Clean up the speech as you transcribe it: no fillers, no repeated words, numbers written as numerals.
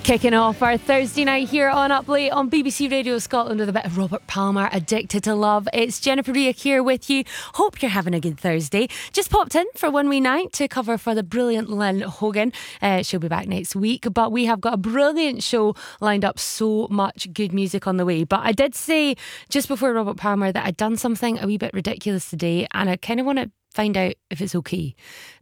Kicking off our Thursday night here on Up Late on BBC Radio Scotland with a bit of Robert Palmer, Addicted to Love. It's Jennifer Rhea here with you. Hope you're having a good Thursday. Just popped in for one wee night to cover for the brilliant Lynn Hogan. She'll be back next week, but we have got a brilliant show lined up, so much good music on the way. But I did say just before Robert Palmer that I'd done something a wee bit ridiculous today, and I kind of want to find out if it's okay.